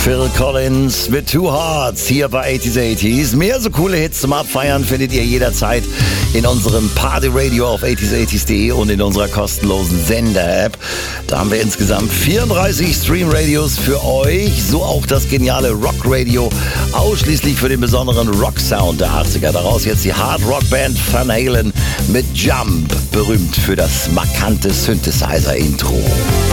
Phil Collins mit Two Hearts hier bei 80s. Mehr so coole Hits zum Abfeiern findet ihr jederzeit in unserem Party-Radio auf 80s.de und in unserer kostenlosen Sender-App. Da haben wir insgesamt 34 Stream-Radios für euch, so auch das geniale Rock-Radio, ausschließlich für den besonderen Rock-Sound der 80er. Daraus jetzt die Hard-Rock-Band Van Halen mit Jump, berühmt für das markante Synthesizer-Intro.